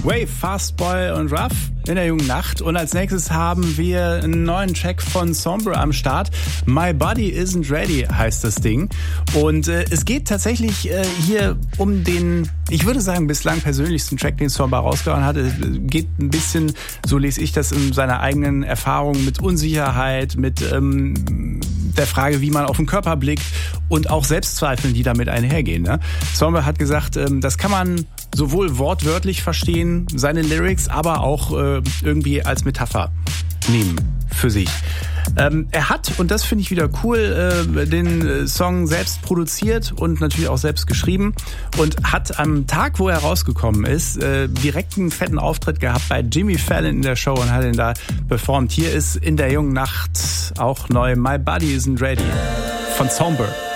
Wave, Fastboy und Ruff in der jungen Nacht. Und als nächstes haben wir einen neuen Track von Sombre am Start. My Body Isn't Ready heißt das Ding. Und es geht tatsächlich hier um den, ich würde sagen, bislang persönlichsten Track, den Sombre rausgehauen hat. Es geht ein bisschen, so lese ich das, in seiner eigenen Erfahrung mit Unsicherheit, mit der Frage, wie man auf den Körper blickt und auch Selbstzweifeln, die damit einhergehen. Ne? Sombre hat gesagt, das kann man sowohl wortwörtlich verstehen, seine Lyrics, aber auch irgendwie als Metapher nehmen für sich. Er hat, und das finde ich wieder cool, den Song selbst produziert und natürlich auch selbst geschrieben und hat am Tag, wo er rausgekommen ist, direkt einen fetten Auftritt gehabt bei Jimmy Fallon in der Show und hat ihn da performt. Hier ist in der jungen Nacht auch neu My Body Isn't Ready von Sombre.